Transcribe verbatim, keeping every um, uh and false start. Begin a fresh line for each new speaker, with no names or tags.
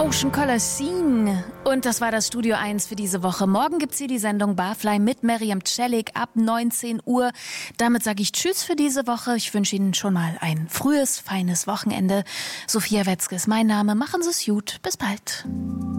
Ocean Color Scene. Und das war das Studio eins für diese Woche. Morgen gibt's hier die Sendung Barfly mit Miriam Celik ab neunzehn Uhr. Damit sage ich Tschüss für diese Woche. Ich wünsche Ihnen schon mal ein frühes, feines Wochenende. Sophia Wetzke ist mein Name. Machen Sie es gut. Bis bald.